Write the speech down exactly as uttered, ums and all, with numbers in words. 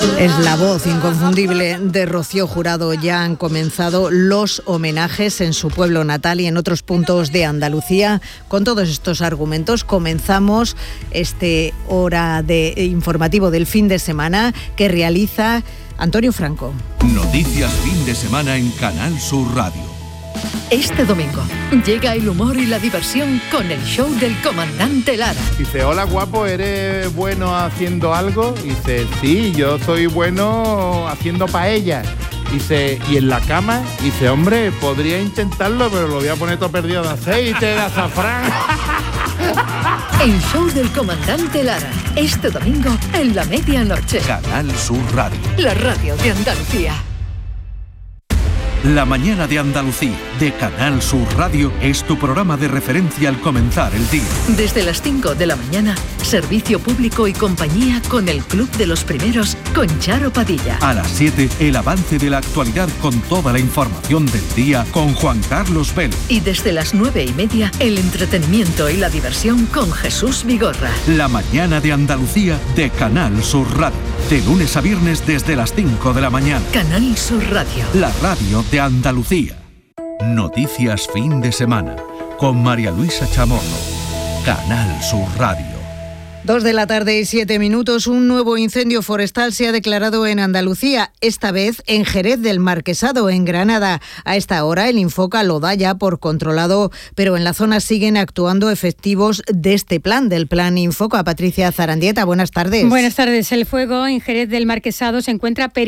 Es la voz inconfundible de Rocío Jurado. Ya han comenzado los homenajes en su pueblo natal y en otros puntos de Andalucía. Con todos estos argumentos comenzamos este hora de informativo del fin de semana que realiza Antonio Franco. Noticias fin de semana en Canal Sur Radio. Este domingo llega el humor y la diversión con el show del comandante Lara. Dice, hola guapo, ¿eres bueno haciendo algo? Dice, sí, yo soy bueno haciendo paella. Dice, ¿y en la cama? Dice, hombre, podría intentarlo, pero lo voy a poner todo perdido de aceite, de azafrán. El show del comandante Lara, este domingo en la medianoche. Canal Sur Radio. La radio de Andalucía. La mañana de Andalucía, de Canal Sur Radio, es tu programa de referencia al comenzar el día. Desde las cinco de la mañana, servicio público y compañía con el Club de los Primeros, con Charo Padilla. A las siete, el avance de la actualidad con toda la información del día, con Juan Carlos Vélez. Y desde las nueve y media, el entretenimiento y la diversión con Jesús Vigorra. La mañana de Andalucía, de Canal Sur Radio. De lunes a viernes desde las cinco de la mañana. Canal Sur Radio. La radio de Andalucía. Noticias fin de semana con María Luisa Chamorro. Canal Sur Radio. Dos de la tarde y siete minutos. Un nuevo incendio forestal se ha declarado en Andalucía, esta vez en Jerez del Marquesado, en Granada. A esta hora el Infoca lo da ya por controlado, pero en la zona siguen actuando efectivos de este plan, del plan Infoca. Patricia Zarandieta, buenas tardes. Buenas tardes. El fuego en Jerez del Marquesado se encuentra